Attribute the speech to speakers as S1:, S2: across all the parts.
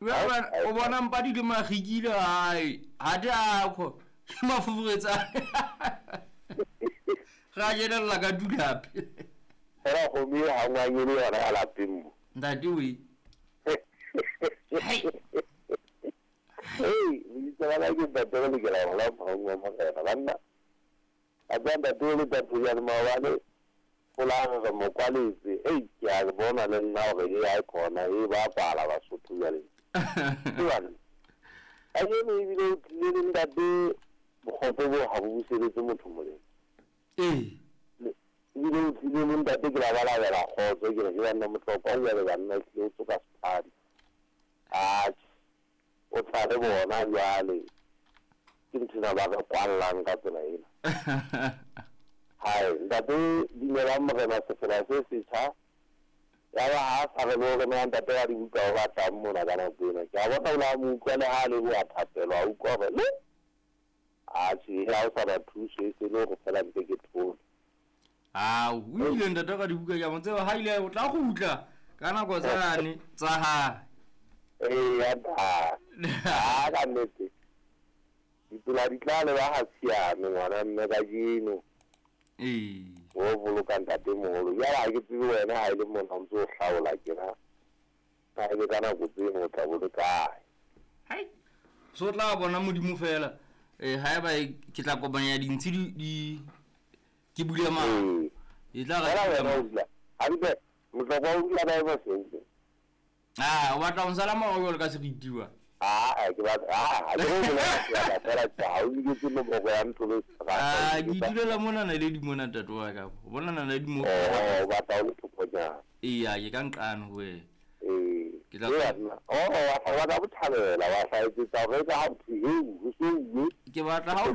S1: o bona mpadi le magikile ai ha dia akho mafufuretsa ga jena la ka dulape
S2: era go mi ha ngwanyele yona ya lapimmo
S1: ndati we
S2: hey we tsala ke batho le ke la la phangwa mo ka bana abanda dole da puya mawale kula ga mo kwaletse ya ke bona le nna go ya khona ba pala ba sotho ya le tswana ayene ibile le ndade bogobe bo ha bo buseletse motho mo le ibile le ndade ke la bala ya khotso ke re nna motlhoko ya le bana ke o tsoka spadi o tsale bona jale ke ntsina ba ka kwallang ka tsela ena hai ndade dinela morena se fela se tsa ya ba ha sa re bo re ndade ya di buka ba tla mona kana tsena ke a bona la mo kwele ha le bo a thapelwa o kwa ba le tsi ya o sa ba thuse se le go fela ntse ke thole
S1: o ile ndade ka di buka ya mo tseba ha ile o tla go utla kana go tsane tsa ha
S2: ya da ka nnete ditula di tla le ba ha siame ngwana mme ka jino o boloka ntate moholo ya ga ke tsebe wena ha ile mona o ntse o hlaola ke na ka ke kana go tseno o tla boloka
S1: hai so tla bona modimo fela ha ba ke tla kopanya dintsi di ke bule ma e tla ga
S2: ha be motloko o tla ba ba sentle
S1: o batla o nsala mago le ka se ditiwa
S2: ke ba ke go ya fela tsa o di ke mo go ya ntlo
S1: ke dilela mona na le di mona tato wa ka o bona na le di mo
S2: ba ta o tloponya
S1: ke ka nqano we ke tla
S2: wa ba bothabela wa sa itse tsa re ka ha go se
S1: ke batla ha o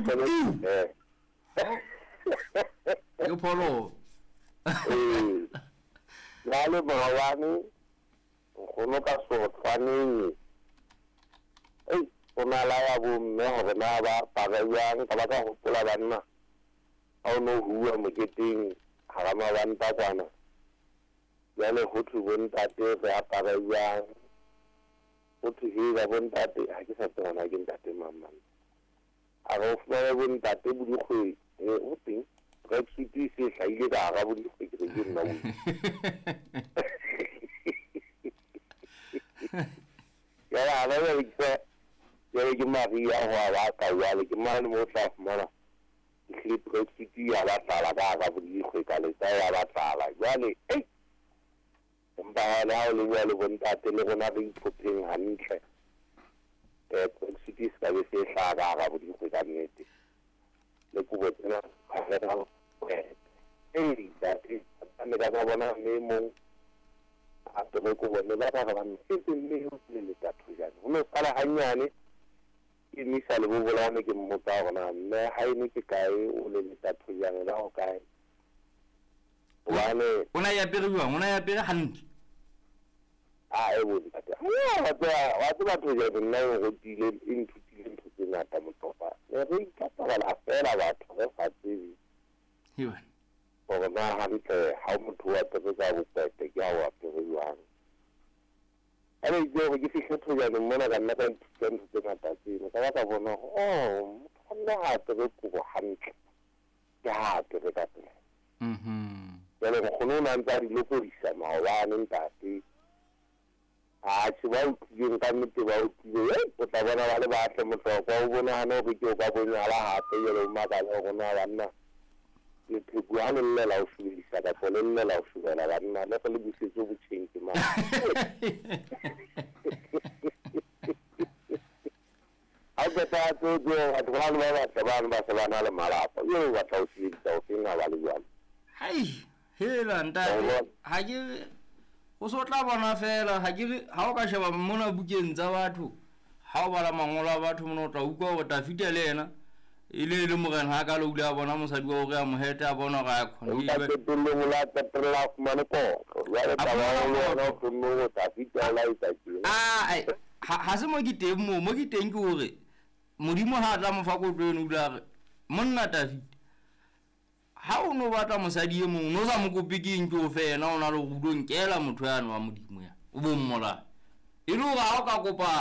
S1: ke polo
S2: la le bawani go ka so tshwaneng ona la ya bo mme hore na ba yang ka ba ka go pola banna ha o no huwa moketeng ha ga mabanta kwana ya le go thu bontate re apara yang go thu hira bontate ha ke sa tsona ke ntate mamma a go fumana bontate bo di khwe o teng re tsitsi se hlaile ka ga bo di khwe ke re nna bo ya la ke Maria ho ba ka ya le ke mane mo tla fumana ke Brexit ya ba tla ba ga bo di khwe ka le tsa ya ba tla ya le mba la le ya le bontate le gona re ipopeng hantle Brexit se ka be se hla ga bo di khwe ka nnete le go botsena ga ga that ane ka bona me mo a to go bona ba ga ba mme le ta thuja no sala hanyane ke misa le bobolane ke mmotsa gona mme ha ine ke kae o le ta thuja la go kae
S1: ona ya pere hantle
S2: e bo di ta wa ba thuja nna go dile intutile ntse na ta motopa re ka tla la fela batho ba fatshe gore na hantle ha motho wa tse ka bopete ke a wa perelwang a re go ke fihle thojane mona ka nna ka ntse tse ngata tseno ka ba bona motho nna ha tere go hantle ke ha tere ka tsela jale go nona ntse a di lokodisa maobane ntate se ba utlwileng ka nnete ba utlwile o tla bona ba le batle motlhokwa o bonagane gore ke o ka bonyala gape yele o makale gona banna le phebua le nne la o shubedisa ka pole nne la o shubela banna le go le busetse botšheng ke mang a beta tso batho ba le ba se bana le malapa yo ba tla o shubedisa o fenga ba le jalo
S1: hela ntate ha ke go so tla bona fela ha ke ha o ka sheba mona bukeng tsa batho ha o bala mangolo a batho mona o tla utlwa go ta fitela le ena ile morena ha ka lo ula bona mosadi wa gore a mohete a bona ga a khone
S2: ba ke tulle mola tetela fumane ko ya ta ba no tumme ta fitela ita ke
S1: ha se mo ke teng mo ke teng ke gore modimo ha tla mo fa ko tlweno ula monna ta fitela ha o no batla mosadi e mong no sa mo kopikeng ke o fena o na le go dong kela motho yana wa modimo ya o bo mmola e lo ga o ka kopa